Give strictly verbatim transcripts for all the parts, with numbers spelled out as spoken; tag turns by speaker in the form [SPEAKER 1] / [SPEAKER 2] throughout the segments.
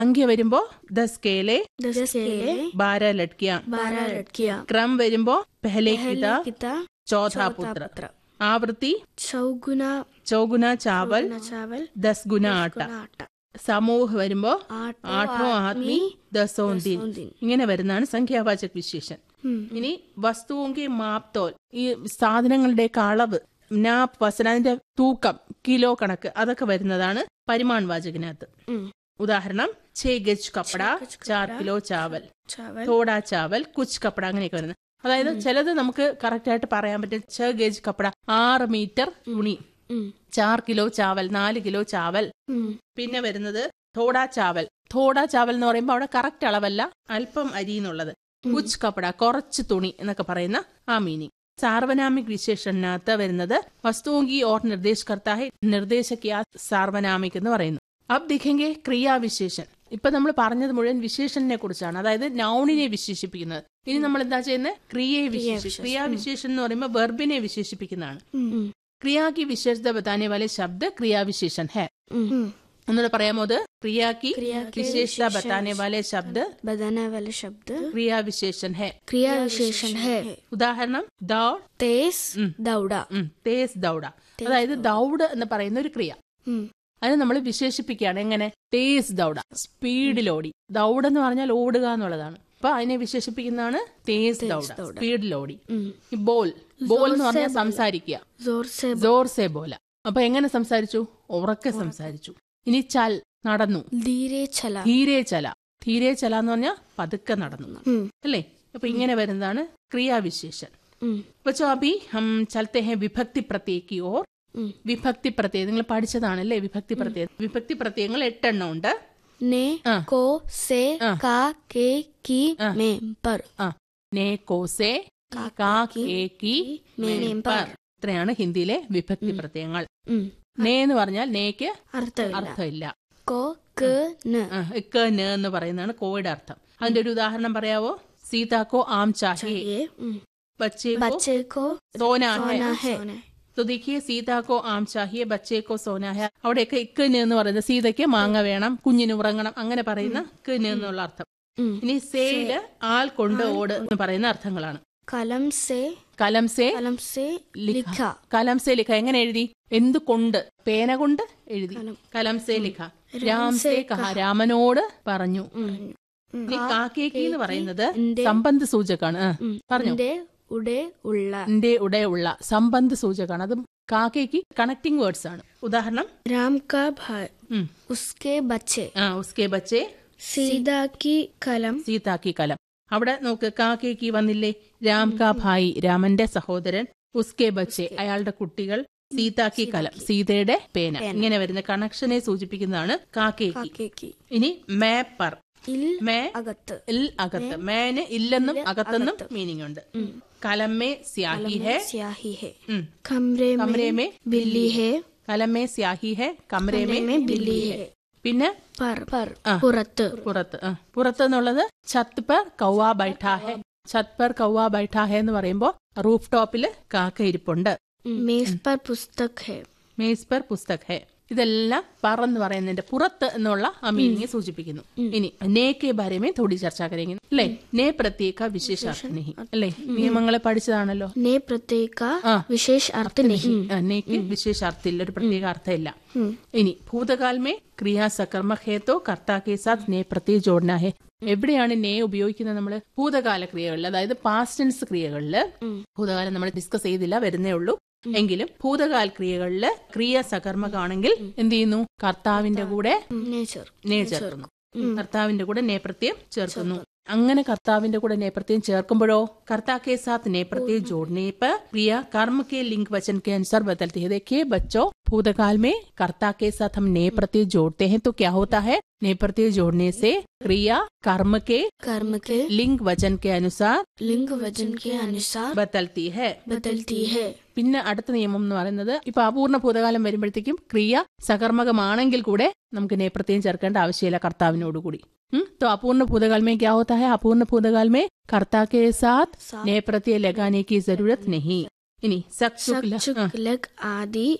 [SPEAKER 1] സംഖ്യ വരുമ്പോ ദസ് കേലെ
[SPEAKER 2] दस केले,
[SPEAKER 1] ബാര ലഡ്കിയാ.
[SPEAKER 2] बारह लड़कियां,
[SPEAKER 1] ക്രം വരുമ്പോ പെഹലെ
[SPEAKER 2] पहले
[SPEAKER 1] കിതാ
[SPEAKER 2] पिता,
[SPEAKER 1] ചോഥാ
[SPEAKER 2] चौथा
[SPEAKER 1] പുത്ര.
[SPEAKER 2] पुत्र,
[SPEAKER 1] ആവൃത്തി
[SPEAKER 2] चौगुना
[SPEAKER 1] ചൗഗുന ചാവൽ
[SPEAKER 2] चौगुना चावल,
[SPEAKER 1] ദസ് ഗുന
[SPEAKER 2] दस
[SPEAKER 1] ആട്ട.
[SPEAKER 2] गुना आटा,
[SPEAKER 1] സമൂഹ് വരുമ്പോ
[SPEAKER 2] आठों
[SPEAKER 1] ആഠോ ആദ്മി ദസോം ദിൻ.
[SPEAKER 2] दसों दिन.
[SPEAKER 1] ഇങ്ങനെ വരുന്നതാണ് സംഖ്യാവാചക വിശേഷൻ.
[SPEAKER 2] हम्म,
[SPEAKER 1] ഇനി വസ്തുവെങ്കിൽ മാപ്തോൽ, ഈ സാധനങ്ങളുടെ അളവ്, നാപ്പ് വസന, അതിന്റെ തൂക്കം, കിലോ കണക്ക്, അതൊക്കെ വരുന്നതാണ് പരിമാൺ വാചകനകത്ത്.
[SPEAKER 2] हम्म,
[SPEAKER 1] ഉദാഹരണം ഛേ ഗജ് കപ്പട,
[SPEAKER 2] छह गज
[SPEAKER 1] ചാർ
[SPEAKER 2] कपड़ा,
[SPEAKER 1] കിലോ ചാവൽ,
[SPEAKER 2] चावल,
[SPEAKER 1] തോടാ ചാവൽ, കുച്ച് കപ്പട, അങ്ങനെയൊക്കെ വരുന്നത്. അതായത് ചിലത് നമുക്ക് കറക്റ്റ് ആയിട്ട് പറയാൻ പറ്റും. ഛ ഗജ് കപ്പട ആറ് മീറ്റർ തുണി,
[SPEAKER 2] हम्म,
[SPEAKER 1] ചാർ കിലോ ചാവൽ നാല് കിലോ ചാവൽ.
[SPEAKER 2] हम्म,
[SPEAKER 1] പിന്നെ വരുന്നത് തോടാ ചാവൽ. തോടാ ചാവൽ എന്ന് പറയുമ്പോൾ അവിടെ കറക്റ്റ് അളവല്ല, അല്പം അരി എന്നുള്ളത്. കുച്ച് കപ്പട കുറച്ച് തുണി എന്നൊക്കെ പറയുന്ന ആ മീനിങ്. സാർവനാമിക് വിശേഷണത്ത് വരുന്നത് വസ്തുവെങ്കി ഓർ നിർദ്ദേശ കർത്താ ഹെ, നിർദ്ദേശക്യാ സാർവനാമിക് എന്ന് പറയുന്നു. അബ് ദിഖെങ്കെ ക്രിയാവിശേഷൻ. ഇപ്പൊ നമ്മൾ പറഞ്ഞത് മുഴുവൻ വിശേഷനെ കുറിച്ചാണ്, അതായത് നൗണിനെ വിശേഷിപ്പിക്കുന്നത്. ഇനി നമ്മൾ എന്താ ചെയ്യുന്നത്? ക്രിയയെ വിശേഷിപ്പിക്കും. ക്രിയാവിശേഷൻ എന്ന് പറയുമ്പോൾ വെർബിനെ വിശേഷിപ്പിക്കുന്നതാണ്.
[SPEAKER 2] हम्म,
[SPEAKER 1] ക്രിയാ की विशेषता बताने वाले शब्द क्रियाविशेषण है.
[SPEAKER 2] हम्म,
[SPEAKER 1] ഒന്നുകൂടെ പറയാമോ? അത് ക്രിയാ की
[SPEAKER 2] क्रिया के
[SPEAKER 1] विशेषता बताने वाले शब्द
[SPEAKER 2] बताने वाले शब्द
[SPEAKER 1] क्रियाविशेषण है.
[SPEAKER 2] क्रिया विशेषण है.
[SPEAKER 1] ഉദാഹരണം ദൗഡ്,
[SPEAKER 2] तेज दौड़ा,
[SPEAKER 1] ഉം, തേസ് ദൗഡ. അതായത് ദൗഡ് എന്ന് പറയുന്ന ഒരു ക്രിയ,
[SPEAKER 2] हम्म,
[SPEAKER 1] അതിന് നമ്മൾ വിശേഷിപ്പിക്കുകയാണ്. എങ്ങനെ? തേസ് ദൗഡ, സ്പീഡിലോടി. ദൗഡ് എന്ന് പറഞ്ഞാൽ ഓടുക എന്നുള്ളതാണ്. അപ്പൊ അതിനെ വിശേഷിപ്പിക്കുന്നതാണ് തേസ് ദൗഡ, സ്പീഡിലോടി.
[SPEAKER 2] हम्म,
[SPEAKER 1] ബോൽ, ബോൽ എന്ന് പറഞ്ഞാൽ സംസാരിക്കുക.
[SPEAKER 2] जोर से
[SPEAKER 1] ജോർ സെ ബോല. അപ്പൊ എങ്ങനെ സംസാരിച്ചു? ഉറക്കെ സംസാരിച്ചു. ഇനി ചൽ, നടന്നു.
[SPEAKER 2] धीरे चला,
[SPEAKER 1] ധീരെ ചല, ധീരെ ചല എന്ന് പറഞ്ഞാൽ പതുക്കെ നടന്നു,
[SPEAKER 2] हम्म,
[SPEAKER 1] അല്ലേ? അപ്പൊ ഇങ്ങനെ വരുന്നതാണ് ക്രിയാവിശേഷൻ.
[SPEAKER 2] हम्म,
[SPEAKER 1] ബച്ചോ അഭി ഹം ചലത്തെ ഹെ വിഭക്തി പ്രത്യയ കി ഓർ.
[SPEAKER 2] हम्म,
[SPEAKER 1] വിഭക്തി പ്രത്യയം നിങ്ങൾ പഠിച്ചതാണല്ലേ? വിഭക്തി പ്രത്യയം, വിഭക്തി പ്രത്യയങ്ങൾ എട്ടെണ്ണം ഉണ്ട്.
[SPEAKER 2] ने,
[SPEAKER 1] ആ.
[SPEAKER 2] को, से,
[SPEAKER 1] ആ.
[SPEAKER 2] का, के, की,
[SPEAKER 1] ആ.
[SPEAKER 2] में, पर,
[SPEAKER 1] ആ, നേ കോസെ കാ കേ കി
[SPEAKER 2] മേം
[SPEAKER 1] പർ. ഇത്രയാണ് ഹിന്ദിയിലെ വിഭക്തി പ്രത്യയങ്ങൾ.
[SPEAKER 2] हम्म,
[SPEAKER 1] നേ എന്ന് പറഞ്ഞാൽ നേക്ക്
[SPEAKER 2] अर्थविല്ല.
[SPEAKER 1] അർത്ഥമില്ല.
[SPEAKER 2] को, क, न,
[SPEAKER 1] ആ, ഇക്ക ന എന്ന് പറയുന്നതാണ് കോയുടെ അർത്ഥം. അതിന്റെ ഒരു ഉദാഹരണം പറയാവോ? സീതാക്കോ ആം ചാഹിയേ,
[SPEAKER 2] ये, हम्म,
[SPEAKER 1] ബച്ചേ കോ
[SPEAKER 2] बच्चे को
[SPEAKER 1] സോനാ ഹെ.
[SPEAKER 2] सोना है.
[SPEAKER 1] तो देखिए സീതാക്കോ ആം ചാഹിയെ ബച്ചേ കോ സോനാ ഹെ. അവിടെയൊക്കെ ഇക്കന് എന്ന് പറയുന്നത് സീതയ്ക്ക് മാങ്ങ വേണം, കുഞ്ഞിന് ഉറങ്ങണം, അങ്ങനെ പറയുന്ന ഇക്കന് എന്നുള്ള അർത്ഥം.
[SPEAKER 2] हम्म,
[SPEAKER 1] ഇനി സേഡ് ആൾ കൊണ്ട് ഓട് എന്ന് പറയുന്ന അർത്ഥങ്ങളാണ്.
[SPEAKER 2] कलम से,
[SPEAKER 1] കലം സേ
[SPEAKER 2] कलम से
[SPEAKER 1] ലിഖ.
[SPEAKER 2] लिखा,
[SPEAKER 1] കലം സേ ലിഖ എങ്ങനെ എഴുതി? എന്ത് കൊണ്ട്? പേന കൊണ്ട് എഴുതി.
[SPEAKER 2] കലം.
[SPEAKER 1] കലം സേ ലിഖ. രാം സേ കഹ, രാമനോട് പറഞ്ഞു.
[SPEAKER 2] हम्म,
[SPEAKER 1] ഇനി കാക്കേക്കി എന്ന് പറയുന്നത്
[SPEAKER 2] എന്റെ-
[SPEAKER 1] സംബന്ധ സൂചകാണ്. ആ,
[SPEAKER 2] हम्म,
[SPEAKER 1] പറഞ്ഞോ.
[SPEAKER 2] उड़े, उड़े, उड़ला,
[SPEAKER 1] എന്റെ ഉടയുള്ള സംബന്ധ സൂചകാണ്. അതും കാക്കേക്ക് കണക്ടിങ് വേർഡ്സ് ആണ്. ഉദാഹരണം
[SPEAKER 2] राम का भाई,
[SPEAKER 1] ഉം.
[SPEAKER 2] उसके बच्चे,
[SPEAKER 1] ആ, ഉസ്കെ ബച്ചേ
[SPEAKER 2] सीता की कलम,
[SPEAKER 1] സീതാക്കി കലം. അവിടെ നോക്ക്, കാക്കേക്ക് വന്നില്ലേ? രാം കാ ഭായി, രാമന്റെ സഹോദരൻ. ഉസ്കെ ബച്ചെ, അയാളുടെ കുട്ടികൾ. സീതാക്കി കലം, സീതയുടെ പേന. ഇങ്ങനെ വരുന്ന കണക്ഷനെ സൂചിപ്പിക്കുന്നതാണ് കാക്കേക്ക്.
[SPEAKER 2] काके की,
[SPEAKER 1] ഇനി മേ പർ,
[SPEAKER 2] इल,
[SPEAKER 1] മേ
[SPEAKER 2] अगत,
[SPEAKER 1] ഇൽ അകത്ത്. മേന് ഇല്ലെന്നും അകത്തെന്നും മീനിങ് ഉണ്ട്. കലം മേ സ്യാഹി ഹെ,
[SPEAKER 2] स्याही है,
[SPEAKER 1] ഉം.
[SPEAKER 2] कमरे
[SPEAKER 1] കമരെ
[SPEAKER 2] में
[SPEAKER 1] മേ
[SPEAKER 2] बिल्ली है,
[SPEAKER 1] കലം മേ സ്യാഹി ഹെ, കമരെ മേ
[SPEAKER 2] में बिल्ली है,
[SPEAKER 1] പിന്നെ
[SPEAKER 2] पर, पर,
[SPEAKER 1] ആ.
[SPEAKER 2] पुरत,
[SPEAKER 1] പുറത്ത്. ആ, പുറത്ത് എന്നുള്ളത് ഛത്ത് പർ കൗവാ ബൈഠാ ഹെ. ഛത്ത് പർ കൗവാ ബൈഠാ ഹെ എന്ന് പറയുമ്പോ റൂഫ് ടോപ്പില് കാക്ക ഇരിപ്പുണ്ട്.
[SPEAKER 2] मेज पर पुस्तक है,
[SPEAKER 1] മേസ് പർ പുസ്തക് ഹെ. ഇതെല്ലാം പറ എന്ന് പറയുന്നതിന്റെ പുറത്ത് എന്നുള്ള ആ മീനിങ് സൂചിപ്പിക്കുന്നു. ഇനി നേക്കെ ബാരമേ തോടി ചർച്ച കരേങ്ങി അല്ലേ? നേ പ്രത്യേക വിശേഷാർത്ഥ നഹി അല്ലേ? നിയമങ്ങളെ പഠിച്ചതാണല്ലോ.
[SPEAKER 2] ने प्रत्यय का
[SPEAKER 1] ആ.
[SPEAKER 2] विशेष अर्थ नहीं,
[SPEAKER 1] ആ, നേക്ക് വിശേഷാർത്ഥ ഇല്ല, ഒരു പ്രത്യേക അർത്ഥമില്ല. ഇനി ഭൂതകാൽ മേ ക്രിയാ സകർമ്മക് ഹേ തോ കർത്താ കെ സാത്ത് നേ പ്രത്യയ ജോഡ്നാ ഹേ. എവിടെയാണ് നേ ഉപയോഗിക്കുന്നത്? നമ്മള് ഭൂതകാല ക്രിയകളിൽ, അതായത് പാസ്റ്റ് ടെൻസ് ക്രിയകളില്. ഭൂതകാലം നമ്മൾ ഡിസ്കസ് ചെയ്തില്ല, വരുന്നേ ഉള്ളൂ. എങ്കിലും ഭൂതകാല ക്രിയകളില് ക്രിയ സകർമ്മകാണെങ്കിൽ എന്ത് ചെയ്യുന്നു? കർത്താവിന്റെ കൂടെ
[SPEAKER 2] नेचर,
[SPEAKER 1] നേ ചേർക്കുന്നു. കർത്താവിന്റെ കൂടെ നേ പ്രത്യയം ചേർക്കുന്നു. അങ്ങനെ കർത്താവിന്റെ കൂടെ നേ പ്രത്യയം ചേർക്കുമ്പോഴോ कर्ता के साथ ने प्रत्यय जोड़ने पर क्रिया कर्म के लिंग वचन के अनुसार बदलती है. देखिए बच्चों, भूतकाल में कर्ता के साथ हम ने प्रत्यय जोड़ते हैं तो क्या होता है? ने प्रत्यय जोड़ने से क्रिया कर्म के
[SPEAKER 2] कर्म के
[SPEAKER 1] लिंग वचन के अनुसार
[SPEAKER 2] लिंग वचन के अनुसार
[SPEAKER 1] बदलती है.
[SPEAKER 2] बदलती है.
[SPEAKER 1] പിന്നെ അടുത്ത നിയമം എന്ന് പറയുന്നത്, ഇപ്പൊ അപൂർണ ഭൂതകാലം വരുമ്പോഴത്തേക്കും ക്രിയ സകർമ്മകമാണെങ്കിൽ കൂടെ നമുക്ക് നേ പ്രത്യയം ചേർക്കേണ്ട ആവശ്യമില്ല കർത്താവിനോടുകൂടി. तो अपूर्ण भूतकाल में क्या होता है? अपूर्ण भूतकाल में कर्ता के साथ ने प्रत्यय लगाने की जरूरत नहीं. इनी सक,
[SPEAKER 2] सक, चुक, लग आदि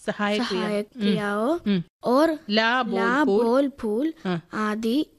[SPEAKER 1] സഹായക്രിയ
[SPEAKER 2] सहायक क्रियाओं
[SPEAKER 1] हम्म।
[SPEAKER 2] और
[SPEAKER 1] ലാ ബോൾ
[SPEAKER 2] ला
[SPEAKER 1] പൂൽ
[SPEAKER 2] बोल फूल
[SPEAKER 1] हाँ।
[SPEAKER 2] आदि